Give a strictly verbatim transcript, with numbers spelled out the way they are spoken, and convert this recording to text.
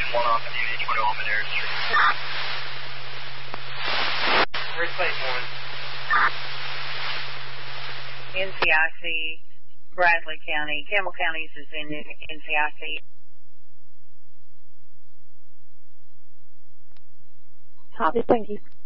one off of Unit twenty on Madera Street. Where's place one? N C I C, Bradley County, Campbell Counties is in N C I C. Copy, thank you.